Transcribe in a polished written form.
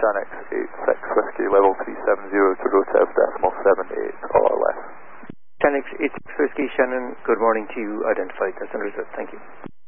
Shanix 86 Whiskey, level 370 to Rotev decimal 78 RLS. Shanix 86 Whiskey, Shannon, good morning to you, identified. That's understood, thank you.